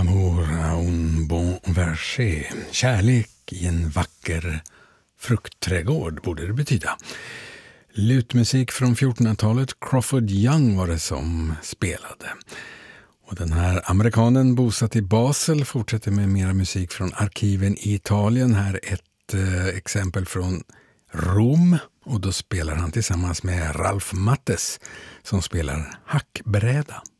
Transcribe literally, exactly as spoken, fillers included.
Amour à un bon verger. Kärlek i en vacker fruktträdgård borde det betyda. Lutmusik från fjortonhundratalet. Crawford Young var det som spelade. Och den här amerikanen bosatt i Basel fortsätter med mera musik från arkiven i Italien. Här ett eh, exempel från Rom. Och då spelar han tillsammans med Ralph Mattes som spelar hackbräda.